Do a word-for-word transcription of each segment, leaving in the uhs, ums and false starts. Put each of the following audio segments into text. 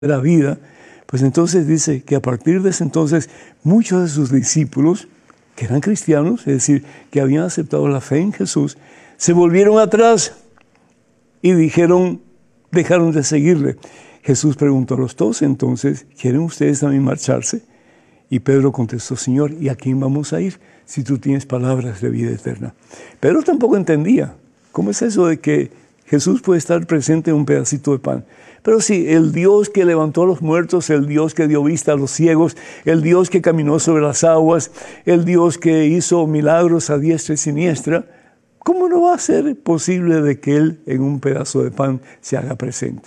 la vida, pues entonces dice que a partir de ese entonces muchos de sus discípulos, que eran cristianos, es decir, que habían aceptado la fe en Jesús, se volvieron atrás y dijeron, dejaron de seguirle. Jesús preguntó a los dos, entonces, ¿quieren ustedes también marcharse? Y Pedro contestó, Señor, ¿y a quién vamos a ir si tú tienes palabras de vida eterna? Pedro tampoco entendía, ¿cómo es eso de que Jesús puede estar presente en un pedacito de pan? Pero sí, el Dios que levantó a los muertos, el Dios que dio vista a los ciegos, el Dios que caminó sobre las aguas, el Dios que hizo milagros a diestra y siniestra, ¿cómo no va a ser posible de que Él en un pedazo de pan se haga presente?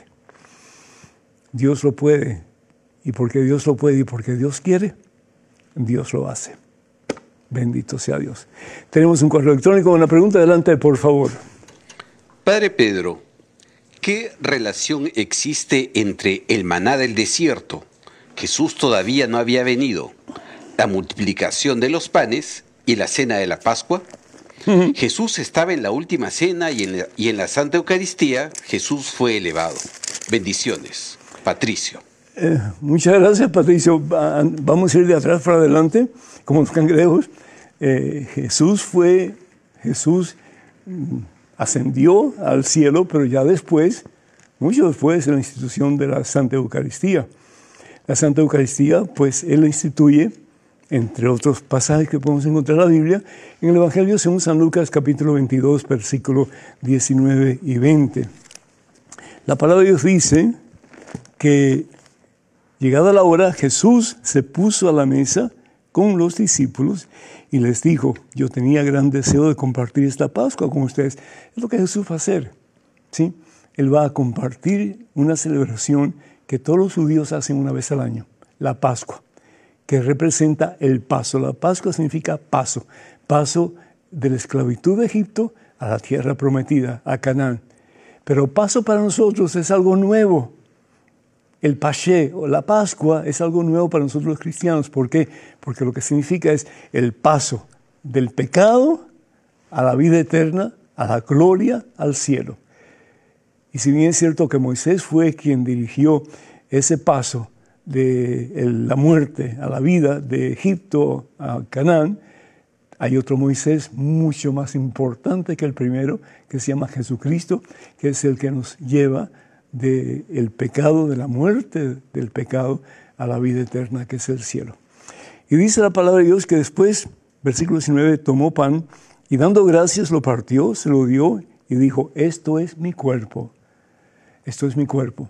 Dios lo puede, y porque Dios lo puede y porque Dios quiere, Dios lo hace. Bendito sea Dios. Tenemos un correo electrónico, una pregunta, adelante por favor. Padre Pedro, ¿qué relación existe entre el maná del desierto, Jesús todavía no había venido, la multiplicación de los panes y la cena de la Pascua? Uh-huh. Jesús estaba en la última cena y en la, y en la Santa Eucaristía Jesús fue elevado. Bendiciones. Patricio. Eh, muchas gracias, Patricio. Vamos a ir de atrás para adelante, como los cangrejos. Eh, Jesús fue, Jesús ascendió al cielo, pero ya después, mucho después de la institución de la Santa Eucaristía. La Santa Eucaristía, pues, Él la instituye, entre otros pasajes que podemos encontrar en la Biblia, en el Evangelio según San Lucas, capítulo veintidós, versículos diecinueve y veinte. La palabra de Dios dice que, llegada la hora, Jesús se puso a la mesa con los discípulos y les dijo, yo tenía gran deseo de compartir esta Pascua con ustedes. Es lo que Jesús va a hacer, ¿sí? Él va a compartir una celebración que todos los judíos hacen una vez al año, la Pascua, que representa el paso. La Pascua significa paso, paso de la esclavitud de Egipto a la tierra prometida, a Canaán. Pero paso para nosotros es algo nuevo. El Pasché o la Pascua es algo nuevo para nosotros los cristianos. ¿Por qué? Porque lo que significa es el paso del pecado a la vida eterna, a la gloria, al cielo. Y si bien es cierto que Moisés fue quien dirigió ese paso de la muerte a la vida de Egipto a Canaán, hay otro Moisés mucho más importante que el primero, que se llama Jesucristo, que es el que nos lleva del pecado, de la muerte del pecado, a la vida eterna, que es el cielo. Y dice la palabra de Dios que después, versículo diecinueve, tomó pan y dando gracias lo partió, se lo dio y dijo, esto es mi cuerpo, esto es mi cuerpo.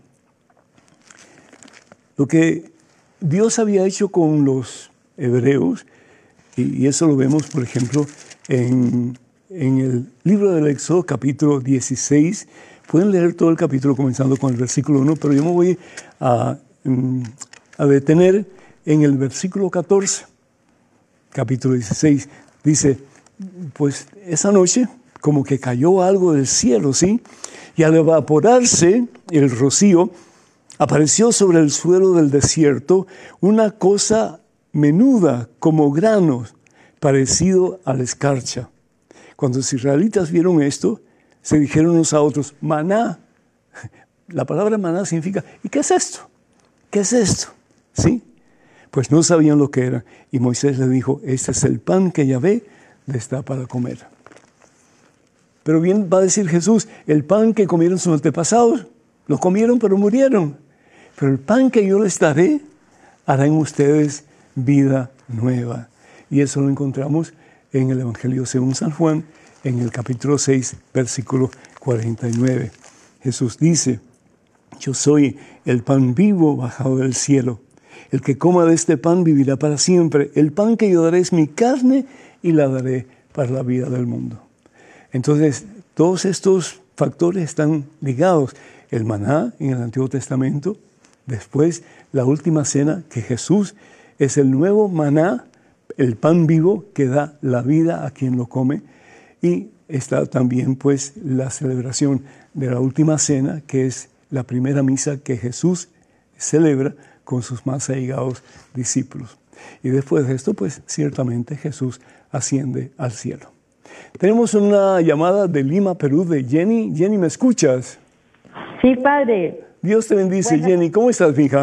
Lo que Dios había hecho con los hebreos, y eso lo vemos, por ejemplo, en, en el libro del Éxodo, capítulo dieciséis. Pueden leer todo el capítulo comenzando con el versículo uno, pero yo me voy a, a detener en el versículo catorce, capítulo dieciséis. Dice, pues esa noche como que cayó algo del cielo, ¿sí? Y al evaporarse el rocío, apareció sobre el suelo del desierto una cosa menuda como granos, parecido a la escarcha. Cuando los israelitas vieron esto, se dijeron unos a otros, maná. La palabra maná significa, ¿y qué es esto? ¿Qué es esto? ¿Sí? Pues no sabían lo que era. Y Moisés les dijo, este es el pan que Yahvé les da para comer. Pero bien va a decir Jesús, el pan que comieron sus antepasados, lo comieron pero murieron. Pero el pan que yo les daré, hará en ustedes vida nueva. Y eso lo encontramos en el Evangelio según San Juan, en el capítulo seis, versículo cuarenta y nueve. Jesús dice, yo soy el pan vivo bajado del cielo. El que coma de este pan vivirá para siempre. El pan que yo daré es mi carne y la daré para la vida del mundo. Entonces, todos estos factores están ligados. El maná en el Antiguo Testamento, después la última cena, que Jesús es el nuevo maná, el pan vivo que da la vida a quien lo come. Y está también pues la celebración de la última cena, que es la primera misa que Jesús celebra con sus más allegados discípulos. Y después de esto, pues ciertamente Jesús asciende al cielo. Tenemos una llamada de Lima, Perú, de Jenny. Jenny, ¿me escuchas? Sí, padre. Dios te bendice, Bueno. Jenny. ¿Cómo estás, mija?